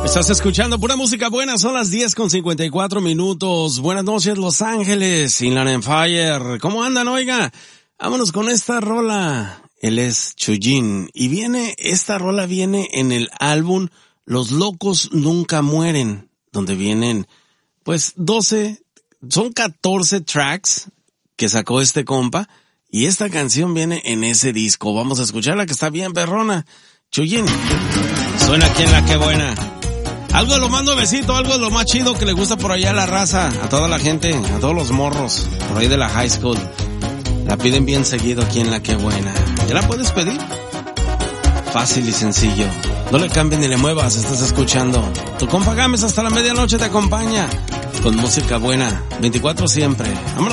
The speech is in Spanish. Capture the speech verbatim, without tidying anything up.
Estás escuchando pura música buena, son las diez con cincuenta y cuatro minutos. Buenas noches, Los Ángeles, Inland Empire. ¿Cómo andan, oiga? Vámonos con esta rola. Él es Chuyín y viene, esta rola viene en el álbum Los Locos Nunca Mueren, donde vienen, pues, doce, son catorce tracks que sacó este compa y esta canción viene en ese disco. Vamos a escucharla que está bien perrona. Chuyín, suena aquí en La Que Buena. Algo de lo más nuevecito, algo de lo más chido que le gusta por allá a la raza, a toda la gente, a todos los morros, por ahí de la high school. La piden bien seguido aquí en La Que Buena. ¿Ya la puedes pedir? Fácil y sencillo. No le cambies ni le muevas, estás escuchando. Tu compa Gámez hasta la medianoche te acompaña con música buena, veinticuatro siempre. Vámonos.